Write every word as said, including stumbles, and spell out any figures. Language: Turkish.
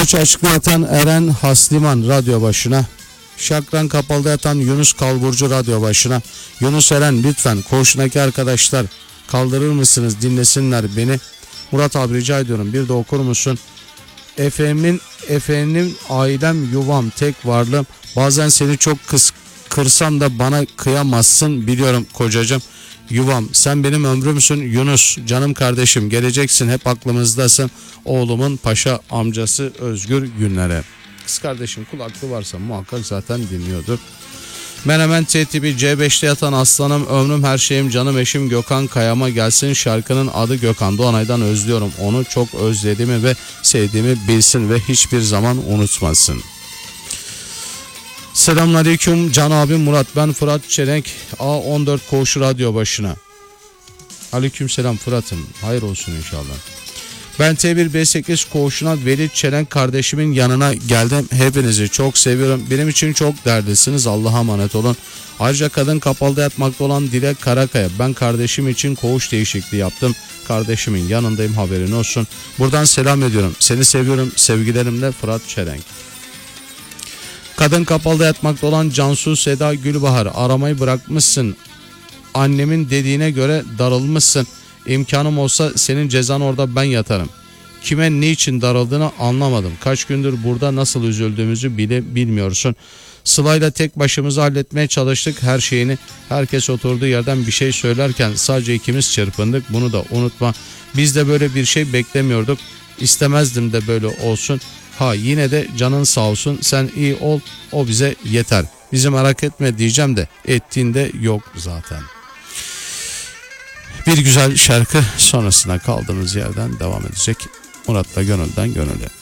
Haliç açıkta yatan Eren Hasliman radyo başına. Şakran Kapalı'da yatan Yunus Kalburcu radyo başına. Yunus Eren lütfen koğuştaki arkadaşlar kaldırır mısınız, dinlesinler beni. Murat abi rica ediyorum, bir de okur musun? Efemin, efendim ailem yuvam tek varlığım. Bazen seni çok kıs, kırsam da bana kıyamazsın biliyorum kocacığım. Yuvam sen benim ömrümsün Yunus, canım kardeşim, geleceksin, hep aklımızdasın. Oğlumun paşa amcası Özgür Günler'e. Kız kardeşim kulaklığı varsa muhakkak zaten dinliyordur. Menemen T tipi C beşte yatan aslanım, ömrüm, her şeyim, canım eşim Gökhan Kayama gelsin. Şarkının adı Gökhan Doğanay'dan, özlüyorum onu, çok özlediğimi ve sevdiğimi bilsin ve hiçbir zaman unutmasın. Selamünaleyküm Can abim Murat, ben Fırat Çelenk, A on dört Koğuş radyo başına. Aleyküm selam Fırat'ım, hayır olsun inşallah. Ben T bir B sekiz Koğuşuna Veli Çelenk kardeşimin yanına geldim. Hepinizi çok seviyorum. Benim için çok değerlisiniz. Allah'a emanet olun. Ayrıca kadın kapalıda yatmakta olan Dilek Karakaya. Ben kardeşim için koğuş değişikliği yaptım. Kardeşimin yanındayım, haberin olsun. Buradan selam ediyorum. Seni seviyorum. Sevgilerimle Fırat Çelenk. Kadın kapalıda yatmakta olan Cansu Seda Gülbahar. Aramayı bırakmışsın. Annemin dediğine göre darılmışsın. İmkanım olsa senin cezan orada ben yatarım. Kime ne için darıldığını anlamadım. Kaç gündür burada nasıl üzüldüğümüzü bile bilmiyorsun. Sıla'yla tek başımıza halletmeye çalıştık her şeyini. Herkes oturduğu yerden bir şey söylerken sadece ikimiz çırpındık. Bunu da unutma. Biz de böyle bir şey beklemiyorduk. İstemezdim de böyle olsun. Ha yine de canın sağ olsun. Sen iyi ol. O bize yeter. Bizi merak etme diyeceğim de ettiğinde yok zaten. Bir güzel şarkı sonrasında kaldığımız yerden devam edecek. Murat'la Gönül'den Gönül'e.